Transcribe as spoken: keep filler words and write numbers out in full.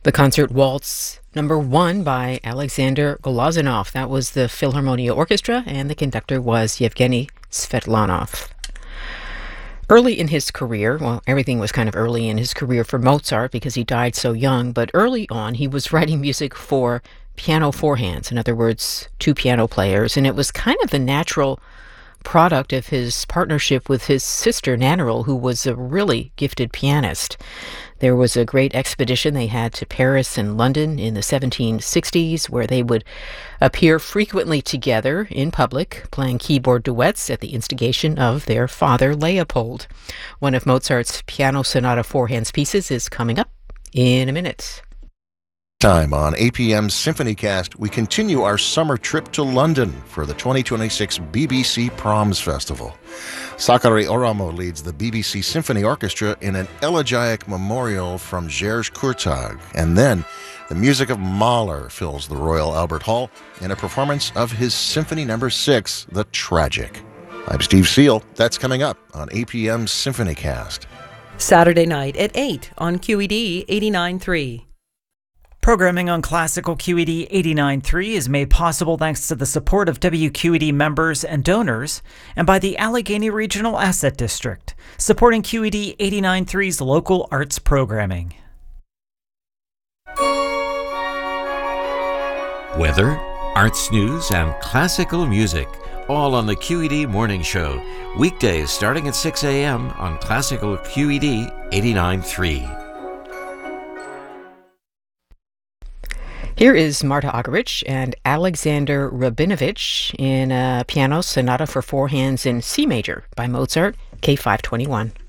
The concert Waltz number one by Alexander Glazunov. That was the Philharmonia Orchestra, and the conductor was Yevgeny Svetlanov. Early in his career, well, everything was kind of early in his career for Mozart because he died so young, but early on he was writing music for piano four hands, in other words, two piano players, and it was kind of the natural product of his partnership with his sister Nannerl, who was a really gifted pianist. There was a great expedition they had to Paris and London in the seventeen sixties, where they would appear frequently together in public, playing keyboard duets at the instigation of their father, Leopold. One of Mozart's Piano Sonata four hands pieces is coming up in a minute. Time on A P M's SymphonyCast, we continue our summer trip to London for the twenty twenty-six B B C Proms Festival. Sakari Oramo leads the B B C Symphony Orchestra in an elegiac memorial from Jerzy Kurtag. And then the music of Mahler fills the Royal Albert Hall in a performance of his Symphony Number six, The Tragic. I'm Steve Seal. That's coming up on A P M's SymphonyCast. Saturday night at eight on Q E D eighty-nine point three. Programming on Classical Q E D eighty-nine point three is made possible thanks to the support of W Q E D members and donors and by the Allegheny Regional Asset District, supporting Q E D eighty-nine point three's local arts programming. Weather, arts news, and classical music, all on the Q E D Morning Show, weekdays starting at six a.m. on Classical Q E D eighty-nine point three. Here is Marta Argerich and Alexander Rabinovich in a piano sonata for four hands in C major by Mozart, K five twenty-one.